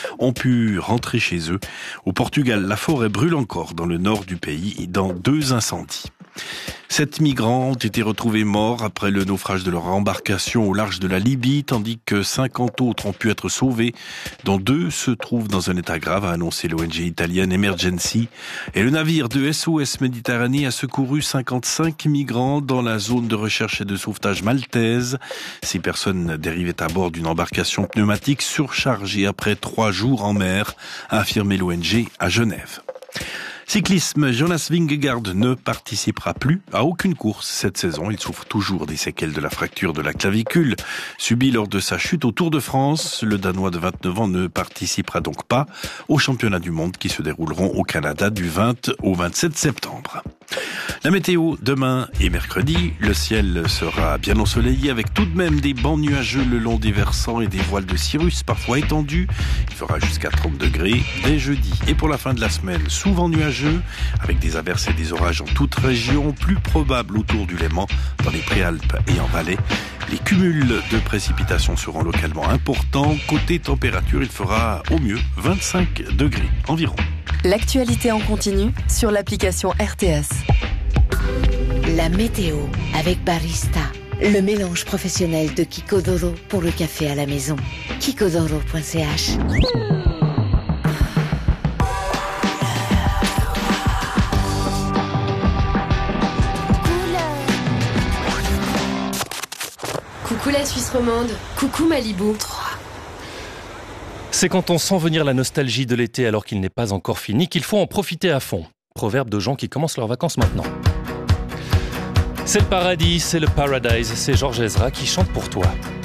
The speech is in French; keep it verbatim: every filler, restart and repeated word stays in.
ont pu rentrer chez eux. Au Portugal, la forêt brûle encore dans le nord du pays dans deux incendies. Sept migrants ont été retrouvés morts après le naufrage de leur embarcation au large de la Libye, tandis que cinquante autres ont pu être sauvés, dont deux se trouvent dans un état grave, a annoncé l'O N G italienne Emergency. Et le navire de S O S Méditerranée a secouru cinquante-cinq migrants dans la zone de recherche et de sauvetage maltaise. Ces personnes dérivaient à bord d'une embarcation pneumatique surchargée après trois jours en mer, a affirmé l'O N G à Genève. Cyclisme, Jonas Vingegaard ne participera plus à aucune course cette saison. Il souffre toujours des séquelles de la fracture de la clavicule subie lors de sa chute au Tour de France. Le Danois de vingt-neuf ans ne participera donc pas aux championnats du monde qui se dérouleront au Canada du vingt au vingt-sept septembre. La météo, demain et mercredi, le ciel sera bien ensoleillé avec tout de même des bancs nuageux le long des versants et des voiles de cirrus parfois étendus. Il fera jusqu'à trente degrés dès jeudi. Et pour la fin de la semaine, souvent nuageux, avec des averses et des orages en toute région, plus probables autour du Léman, dans les Préalpes et en Valais. Les cumuls de précipitations seront localement importants. Côté température, il fera au mieux vingt-cinq degrés environ. L'actualité en continu sur l'application R T S. La météo avec Barista, le mélange professionnel de Kikodoro pour le café à la maison. kikodoro point c h. Coucou la Suisse romande, coucou Malibu. C'est quand on sent venir la nostalgie de l'été alors qu'il n'est pas encore fini qu'il faut en profiter à fond. Proverbe de gens qui commencent leurs vacances maintenant. C'est le paradis, c'est le paradise, c'est Georges Ezra qui chante pour toi.